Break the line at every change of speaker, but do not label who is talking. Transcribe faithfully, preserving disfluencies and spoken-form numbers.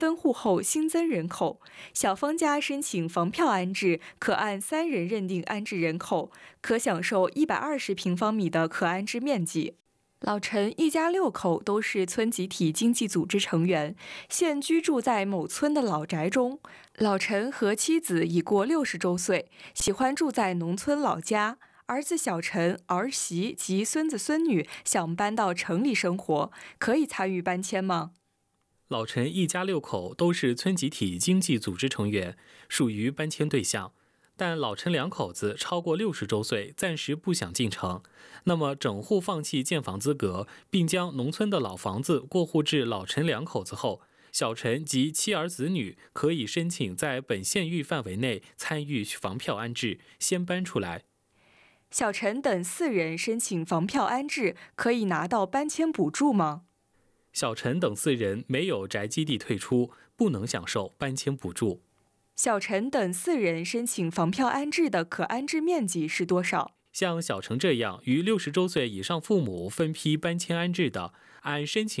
分户后新增人口，小方家申请房票安置，可按三人认定安置人口，可享受一百二十平方米的可安置面积。老陈一家六口都是村集体经济组织成员，现居住在某村的老宅中。老陈和妻子已过六十周岁，喜欢住在农村老家。儿子小陈、儿媳及孙子孙女想搬到城里生活，可以参与搬迁吗？
老陈一家六口都是村集体经济组织成员，属于搬迁对象。但老陈两口子超过六十周岁，暂时不想进城。那么整户放弃建房资格，并将农村的老房子过户至老陈两口子后，小陈及妻儿子女可以申请在本县域范围内参与房票安置，先搬出来。
小陈等四人申请房票安置，可以拿到搬迁补助吗？
小陈等四人没有宅基地退出，不能享受搬迁补助。
小陈等四人申请房票安置的可安置面积是多少？
像小陈这样于六十周岁以上父母分批搬迁安置的，按申请